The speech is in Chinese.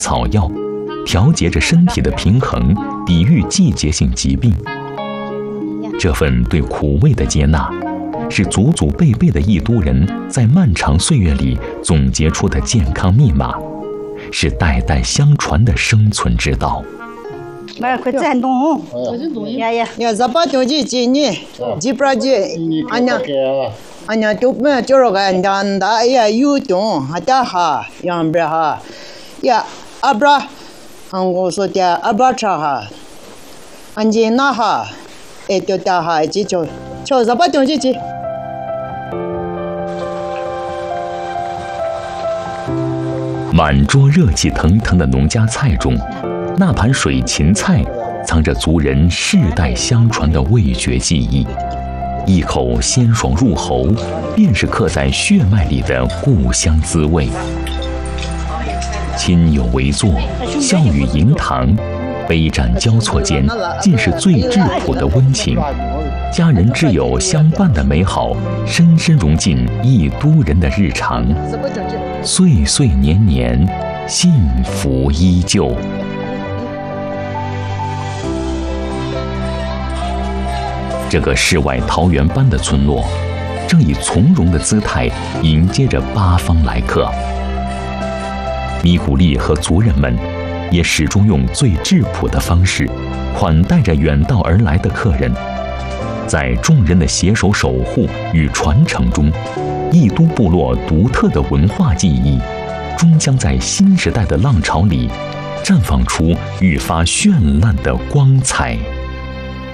草药，调节着身体的平衡，抵御季节性疾病。这份对苦味的接纳，是祖祖辈辈的义都人在漫长岁月里总结出的健康密码，是代代相传的生存之道。 买快赞动，呀，咋丢几几呢？几不几？俺家都没就是个俺大呀有动，还大哈，样不哈，呀，阿不，俺我说的阿不吃哈，俺家那哈，就大哈，就咋不丢几几？ 满桌热气腾腾的农家菜中，那盘水芹菜藏着族人世代相传的味觉记忆，一口鲜爽入喉，便是刻在血脉里的故乡滋味。亲友围坐，笑语盈堂，杯盏交错间，尽是最质朴的温情。家人挚友相伴的美好，深深融进义都人的日常，岁岁年年，幸福依旧。这个世外桃源般的村落，正以从容的姿态迎接着八方来客。咪咕力和族人们也始终用最质朴的方式款待着远道而来的客人。在众人的携手守护与传承中，义都部落独特的文化记忆，终将在新时代的浪潮里绽放出愈发绚烂的光彩。